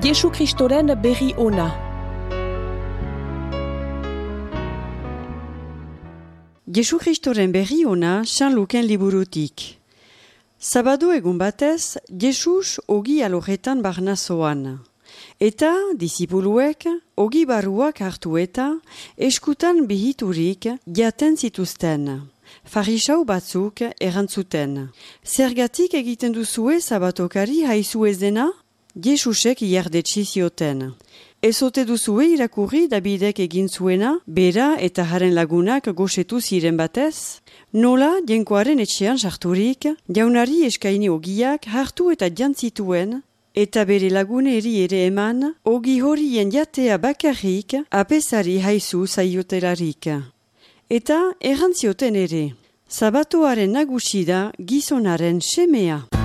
Jesu Kristoren berri ona. Jesu Kristoren berri ona San Luken liburutik. Sabado egun batez, Jesus ogi alorretan barnazoan. Eta disipuluek ogi barruak hartu eta eskutan bihiturik jaten zituzten. Farisau batzuk erantzuten. Zergatik egiten duzue sabatokari haizu ez dena? Jesusek iardetsi zioten. Ezote duzue irakurri Davidek egin zuena, bera eta haren lagunak gosetu ziren batez? Nola, jenkoaren etxean sarturik, jaunari eskaini ogiak hartu eta jantzituen, eta bere laguneri ere eman, ogi horien jatea bakarrik apesari haizu zaiotelarik. Eta errantzioten ere, sabatoaren nagusi da gizonaren semea.